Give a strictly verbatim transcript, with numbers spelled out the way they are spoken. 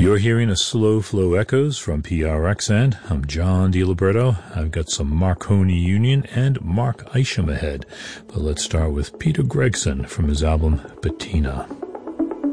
You're hearing a Slow Flow Echoes from P R X N. I'm John DiLiberto. I've got some Marconi Union and Mark Isham ahead. But let's start with Peter Gregson from his album Bettina.